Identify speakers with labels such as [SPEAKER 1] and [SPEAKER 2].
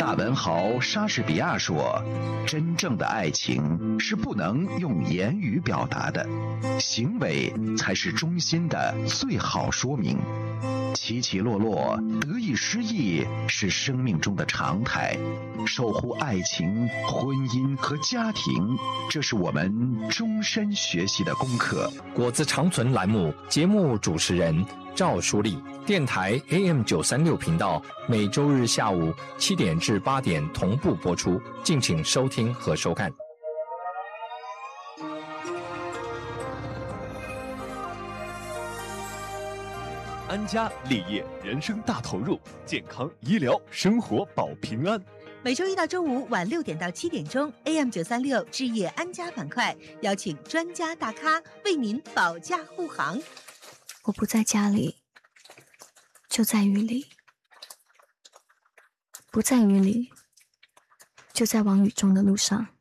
[SPEAKER 1] 大文豪莎士比亚说：“真正的爱情是不能用言语表达的，行为才是衷心的最好说明。起起落落，得意失意是生命中的常态。守护爱情、婚姻和家庭，这是我们终身学习的功课。”
[SPEAKER 2] 果子长存栏目节目主持人赵淑丽，电台 AM936频道，每周日下午7点至8点同步播出，敬请收听和收看。
[SPEAKER 3] 安家立业，人生大投入，健康医疗，生活保平安。
[SPEAKER 4] 每周一到周五晚6点到7点钟 ，AM936置业安家板块，邀请专家大咖为您保驾护航。
[SPEAKER 5] 我不在家里，就在雨里；不在雨里，就在往雨中的路上。